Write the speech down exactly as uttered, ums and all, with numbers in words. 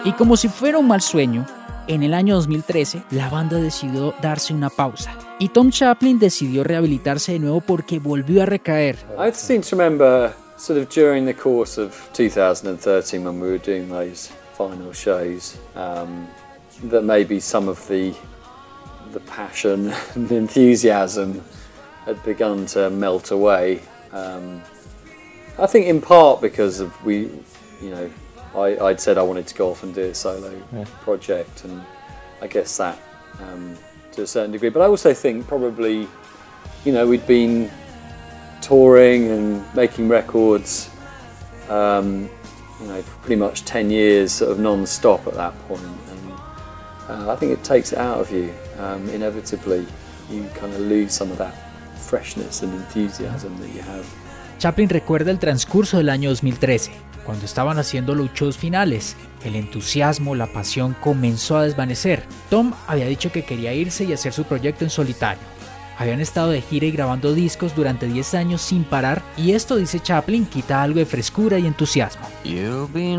Y como si fuera un mal sueño, en el año dos mil trece la banda decidió darse una pausa y Tom Chaplin decidió rehabilitarse de nuevo porque volvió a recaer. I seem to remember sort of during the course of two thousand thirteen when we were doing those final shows um, that maybe some of the the passion and the enthusiasm had begun to melt away. Um, I think in part because of we, you know, I, I'd said I wanted to go off and do a solo yeah. project, and I guess that um, to a certain degree. But I also think probably, you know, we'd been touring and making records, um, you know, for pretty much ten years sort of non-stop at that point. And uh, I think it takes it out of you. Um, inevitably, you kind of lose some of that freshness and enthusiasm that you have. Chaplin recuerda el transcurso del año dos mil trece, cuando estaban haciendo los shows finales. El entusiasmo, la pasión comenzó a desvanecer. Tom había dicho que quería irse y hacer su proyecto en solitario. Habían estado de gira y grabando discos durante diez años sin parar, y esto, dice Chaplin, quita algo de frescura y entusiasmo.